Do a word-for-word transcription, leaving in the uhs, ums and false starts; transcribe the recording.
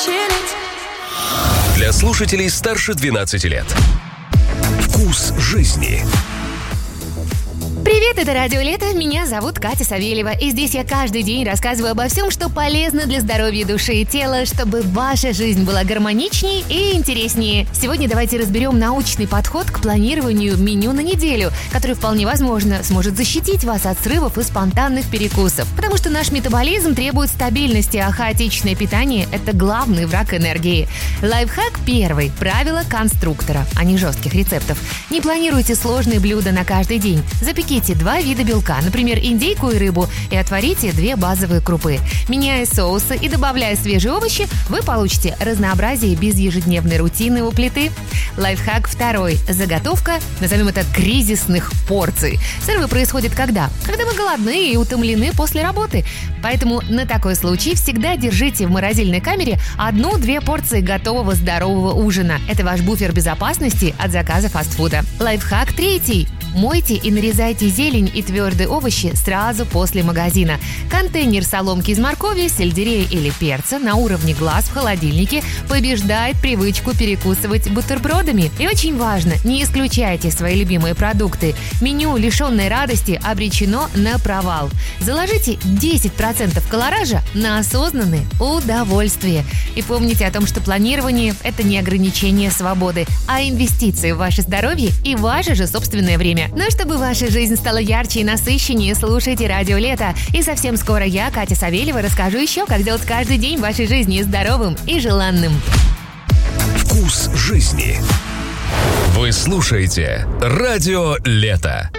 Для слушателей старше двенадцати лет. Вкус жизни. Привет, это Радио Лето, меня зовут Катя Савельева, и здесь я каждый день рассказываю обо всем, что полезно для здоровья души и тела, чтобы ваша жизнь была гармоничнее и интереснее. Сегодня давайте разберем научный подход к планированию меню на неделю, который вполне возможно сможет защитить вас от срывов и спонтанных перекусов, потому что наш метаболизм требует стабильности, а хаотичное питание – это главный враг энергии. Лайфхак первый – правило конструктора, а не жестких рецептов. Не планируйте сложные блюда на каждый день. Запеките два вида белка, например, индейку и рыбу, и отварите две базовые крупы. Меняя соусы и добавляя свежие овощи, вы получите разнообразие без ежедневной рутины у плиты. Лайфхак второй. Заготовка, назовем это, кризисных порций. Срывы происходят когда? Когда вы голодны и утомлены после работы. Поэтому на такой случай всегда держите в морозильной камере одну-две порции готового здорового ужина. Это ваш буфер безопасности от заказа фастфуда. Лайфхак третий. Мойте и нарезайте зелень и твердые овощи сразу после магазина. Контейнер соломки из моркови, сельдерея или перца на уровне глаз в холодильнике побеждает привычку перекусывать бутербродами. И очень важно, не исключайте свои любимые продукты. Меню, лишенное радости, обречено на провал. Заложите десять процентов колоража на осознанное удовольствие. И помните о том, что планирование – это не ограничение свободы, а инвестиции в ваше здоровье и ваше же собственное время. Но чтобы ваша жизнь стала ярче и насыщеннее, слушайте Радио Лето. И совсем скоро я, Катя Савельева, расскажу еще, как сделать каждый день вашей жизни здоровым и желанным. Вкус жизни. Вы слушаете Радио Лето.